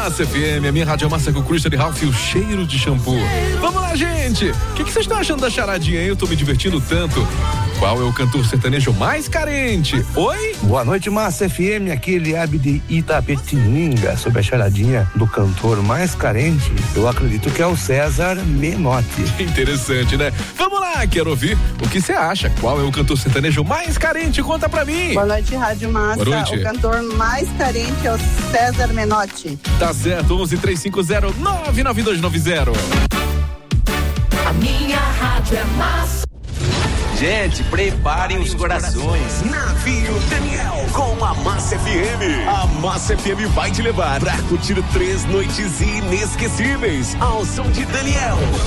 Massa FM, a minha rádio Massa com o Christian Ralph e o cheiro de shampoo. Vamos lá, gente! O que vocês estão achando da charadinha, hein? Eu tô me divertindo tanto. Qual é o cantor sertanejo mais carente? Oi? Boa noite, Massa FM, aqui Eliabe de Itapetininga, sobre a charadinha do cantor mais carente. Eu acredito que é o César Menotti. Interessante, né? Vamos lá, quero ouvir o que você acha. Qual é o cantor sertanejo mais carente? Conta pra mim. Boa noite, Rádio Massa. Boa noite. O cantor mais carente é o César Menotti. Tá certo, 11-350-99290. A minha rádio é Massa. Gente, preparem os corações. Navio Daniel com a Massa FM. A Massa FM vai te levar pra curtir 3 noites inesquecíveis ao som de Daniel.